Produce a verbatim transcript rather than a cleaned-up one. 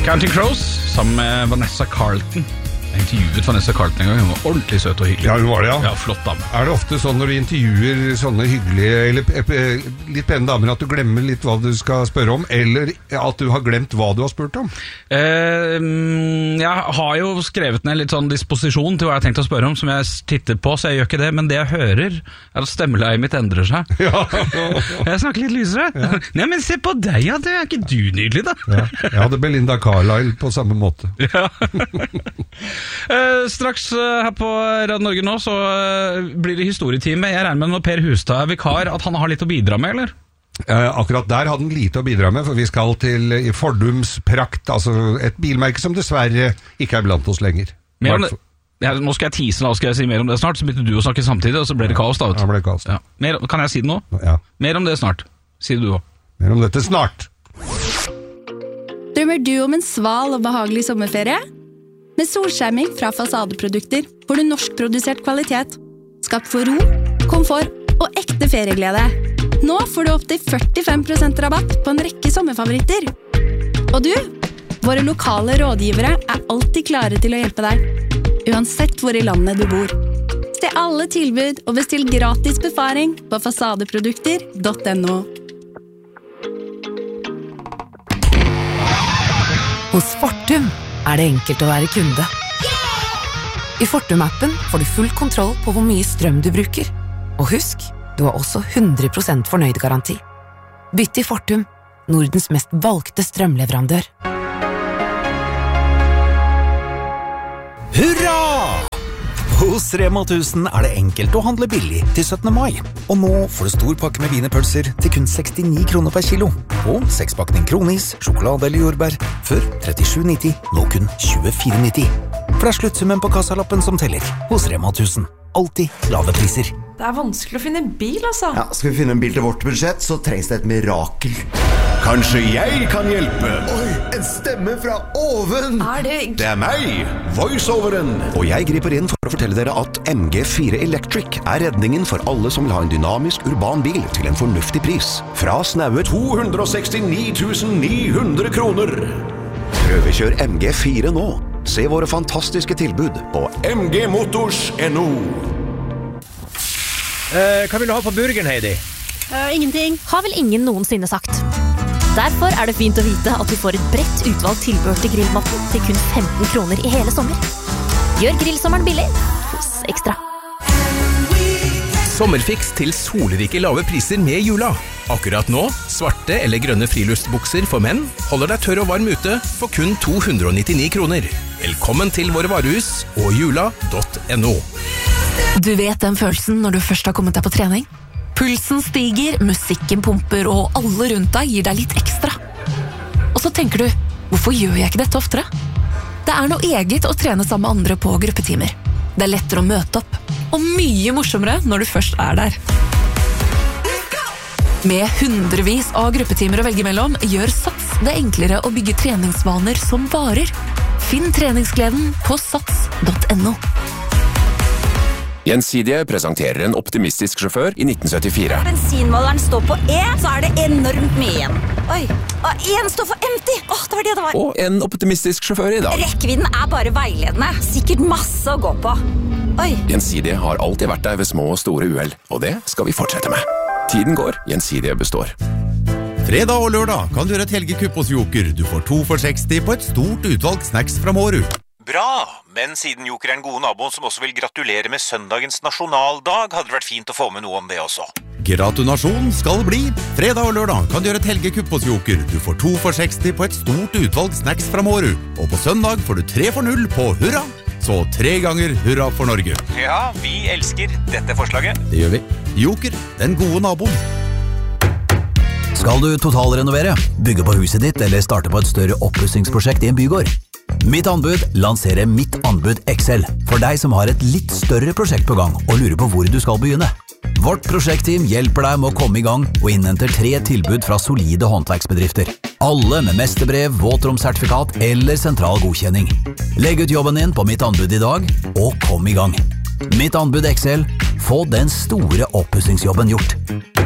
Counting Crows sammen med Vanessa Carlton. Jeg intervjuet Vanessa Carlton en gang. Hun var ordentlig søt og hyggelig. Ja, hun var det, ja. Ja, flott dame. Er det ofte sånn når du intervjuer sånne hyggelige eller litt pene damer at du glemmer litt hva du skal spørre om, eller at du har glemt hva du har spurt om? Eh, jeg har jo skrevet ned litt sånn disposisjon til hva jeg har tenkt å spørre om, som jeg titter på, så jeg gjør ikke det, men det jeg hører er at stemmeleiet mitt endrer seg. Ja. Jeg snakker litt lysere. Ja. Nei, men se på deg, ja, det er ikke du nydelig da? Ja. Jeg hadde Belinda Carlisle på samme måte. Ja. Uh, straks uh, her på Radio Norge nå så uh, blir det historietime. Jeg regner med når Per Hustad er vikar at han har litt å bidra med, eller? Uh, akkurat der hadde han lite å bidra med, for vi skal til uh, Fordums Prakt, altså et bilmerke som dessverre ikke er blant oss lenger. Mer om det, ja, nå skal jeg tease, da skal jeg si mer om det snart, så begynner du å snakke samtidig, og så blir det kaos da. Ja, ble det kaos. Ja. Mer, kan jeg si det nå? Ja. Mer om det snart, sier du også. Mer om dette snart. Drømmer du om en sval og behagelig sommerferie? Med solskjerming fra Fasadeprodukter får du norskprodusert kvalitet, skapt for ro, komfort og ekte ferieglede. Nå får du opp til førtifem prosent rabatt på en rekke sommerfavoritter. Og du, våre lokale rådgivere er alltid klare til å hjelpe deg, uansett hvor i landet du bor. Se alle tilbud og bestill gratis befaring på fasadeprodukter punktum no. Hos Fortum er det enkelt å være kunde. I Fortum-appen får du full kontroll på hvor mye strøm du bruker. Og husk, du har også hundre prosent fornøyd garanti. Bytt til Fortum, Nordens mest valgte strømleverandør. Hurra! Hos Rema tusen er det enkelt å handle billig til syttende mai. Og nå får du stor pakke med wienerpølser til kun sekstini kroner per kilo. Og sekspakning kronis, sjokolade eller jordbær, før trettisju nitti, nå kun tjuefire nitti. For det er sluttsummen på kassalappen som teller. Hos Rema tusen. Alltid lave priser. Det er vanskelig å finne en bil, altså. Ja, skal vi finne en bil til vårt budsjett, så trengs det et mirakel. Kanskje jeg kan hjelpe? Oi, en stemme fra oven! Er det... Det er meg, voiceoveren. Og jeg griper inn for å fortelle dere at M G fire Electric er redningen for alle som vil ha en dynamisk urban bil til en fornuftig pris. Fra snaue to hundre sekstini tusen ni hundre kroner. Prøvekjør M G fire nå. Se våre fantastiske tilbud på m g motors punktum no. Eh, hva vil du ha på burgeren, Heidi? Uh, ingenting. Har vel ingen noensinne sagt. Derfor er det fint å vite at du får et bredt utvalgt tilbehør til grillmatten til kun femten kroner i hele sommer. Gjør grillsommeren billig hos Ekstra. Sommerfiks til solrike lave priser med jula. Akkurat nå, svarte eller grønne friluftsbukser for menn holder deg tørr og varm ute for kun to hundre nittini kroner. Velkommen til våre varehus og jula punktum no. Du vet den følelsen når du først har kommet deg på trening? Pulsen stiger, musikken pumper, og alle rundt deg gir deg litt ekstra. Og så tenker du, hvorfor gjør jeg ikke dette oftere? Det er noe eget å trene sammen med andre på gruppetimer. Det er lettere å møte opp, og mye morsommere når du først er der. Med hundrevis av gruppetimer å velge mellom, gjør Sats det enklere å bygge treningsvaner som varer. Finn treningsgleden på sats punktum no. Gjensidige presenterer en optimistisk sjåfør i nitten syttifire. Bensinmåleren står på E, så er det enormt mye igjen. Oi, og en står for empty. Åh, det var det det var. Og en optimistisk sjåfør i dag. Rekkevidden er bare veiledende. Sikkert masse å gå på. Oi. Gjensidige har alltid vært der ved små og store uheld, og det skal vi fortsette med. Tiden går, Gjensidige består. Fredag og lørdag kan du gjøre et helgekupp hos Joker. Du får to for seksti på et stort utvalg snacks fra Mårud. Bra, men siden Joker er en god nabo som også vil gratulere med søndagens nasjonaldag, hadde det vært fint å få med noe om det også. Gratulasjon skal bli. Fredag og lørdag kan du gjøre et helgekupp hos Joker. Du får to for seksti på et stort utvalg snacks fra Mårud. Og på søndag får du tre for null på hurra. Så tre ganger hurra for Norge. Ja, vi elsker dette forslaget. Det gjør vi. Joker, den gode naboen. Skal du totalrenovere, bygge på huset ditt eller starte på et større oppussingsprosjekt i en bygård? Mitt anbud lanserer Mitt anbud X L for deg som har et litt større prosjekt på gang og lurer på hvor du skal begynne. Vårt prosjektteam hjelper deg med å komme i gang og innhenter tre tilbud fra solide håndverksbedrifter. Alle med mesterbrev, våtromsertifikat eller sentral godkjenning. Legg ut jobben din på Mitt anbud i dag, og kom i gang. Mitt anbud X L. Få den store oppussingsjobben gjort.